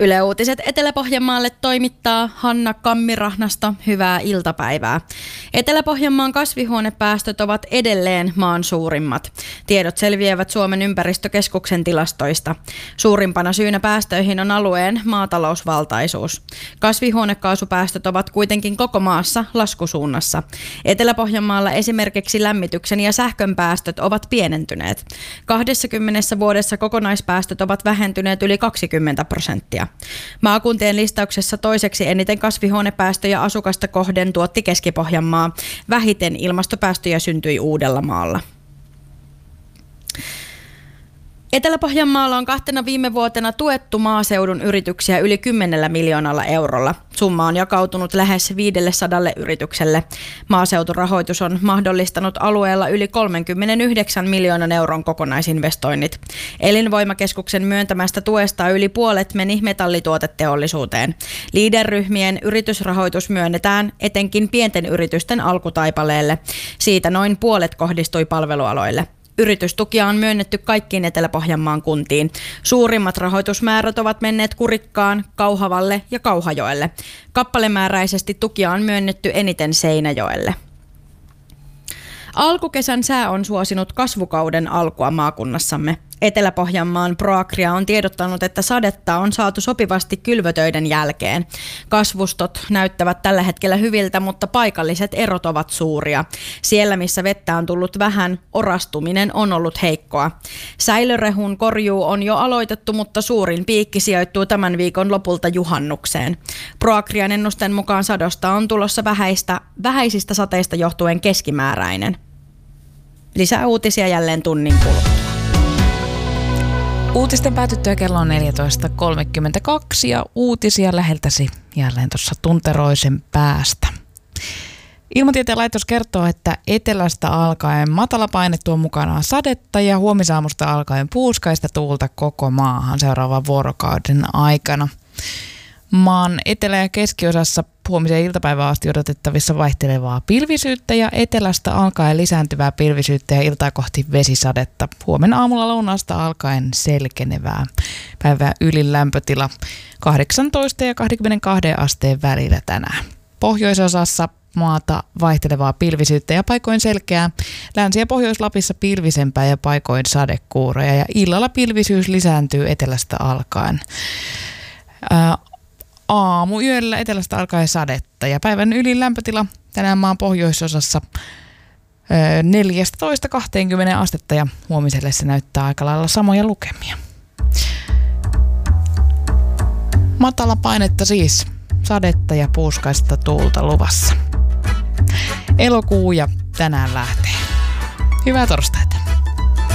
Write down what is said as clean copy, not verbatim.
Yle Uutiset Etelä-Pohjanmaalle toimittaa Hanna Kammirahnasta. Hyvää iltapäivää. Etelä-Pohjanmaan kasvihuonepäästöt ovat edelleen maan suurimmat. Tiedot selviävät Suomen ympäristökeskuksen tilastoista. Suurimpana syynä päästöihin on alueen maatalousvaltaisuus. Kasvihuonekaasupäästöt ovat kuitenkin koko maassa laskusuunnassa. Etelä-Pohjanmaalla esimerkiksi lämmityksen ja sähkön päästöt ovat pienentyneet. 20 vuodessa kokonaispäästöt ovat vähentyneet yli 20%. Maakuntien listauksessa toiseksi eniten kasvihuonepäästöjä asukasta kohden tuotti Keski-Pohjanmaa. Vähiten ilmastopäästöjä syntyi Uudellamaalla. Etelä-Pohjanmaalla on 2 viime vuotena tuettu maaseudun yrityksiä yli 10 miljoonalla eurolla. Summa on jakautunut lähes 500 yritykselle. Maaseuturahoitus on mahdollistanut alueella yli 39 miljoonan euron kokonaisinvestoinnit. Elinvoimakeskuksen myöntämästä tuesta yli puolet meni metallituoteteollisuuteen. Leader-ryhmien yritysrahoitus myönnetään etenkin pienten yritysten alkutaipaleelle. Siitä noin puolet kohdistui palvelualoille. Yritystukia on myönnetty kaikkiin Etelä-Pohjanmaan kuntiin. Suurimmat rahoitusmäärät ovat menneet Kurikkaan, Kauhavalle ja Kauhajoelle. Kappalemääräisesti tukia on myönnetty eniten Seinäjoelle. Alkukesän sää on suosinut kasvukauden alkua maakunnassamme. Etelä-Pohjanmaan Proagria on tiedottanut, että sadetta on saatu sopivasti kylvötöiden jälkeen. Kasvustot näyttävät tällä hetkellä hyviltä, mutta paikalliset erot ovat suuria. Siellä, missä vettä on tullut vähän, orastuminen on ollut heikkoa. Säilörehun korjuu on jo aloitettu, mutta suurin piikki sijoittuu tämän viikon lopulta juhannukseen. Proagrian ennusten mukaan sadosta on tulossa vähäisistä sateista johtuen keskimääräinen. Lisää uutisia jälleen tunnin kuluttua. Uutisten päätyttyä kello on 14.32 ja uutisia läheltäsi jälleen tuossa tunteroisen päästä. Ilmatieteen laitos kertoo, että etelästä alkaen matalapaine tuo mukanaan sadetta ja huomisaamusta alkaen puuskaista tuulta koko maahan seuraavan vuorokauden aikana. Maan etelä- ja keskiosassa huomiseen iltapäivään asti odotettavissa vaihtelevaa pilvisyyttä ja etelästä alkaen lisääntyvää pilvisyyttä ja iltaa kohti vesisadetta. Huomenna aamulla lounaasta alkaen selkenevää. Päivän ylin lämpötila 18 ja 22 asteen välillä tänään. Pohjoisosassa maata vaihtelevaa pilvisyyttä ja paikoin selkeää. Länsi- ja Pohjois-Lapissa pilvisempää ja paikoin sadekuuroja ja illalla pilvisyys lisääntyy etelästä alkaen. Aamuyöllä etelästä alkaen sadetta ja päivän ylin lämpötila tänään maan pohjoisosassa 14-20 astetta ja huomiselle se näyttää aika lailla samoja lukemia. Matala painetta siis, sadetta ja puuskaista tuulta luvassa. Elokuu ja tänään lähtee. Hyvää torstaita.